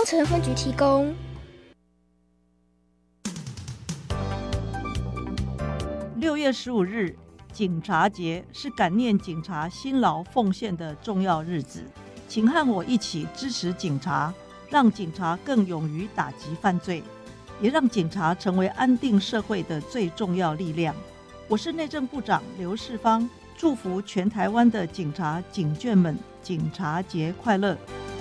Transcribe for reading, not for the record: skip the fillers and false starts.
东城分局提供。 6月15日，警察节是感念警察辛劳奉献的重要日子，请和我一起支持警察，让警察更勇于打击犯罪，也让警察成为安定社会的最重要力量。我是内政部长刘世芳，祝福全台湾的警察警眷们警察节快乐。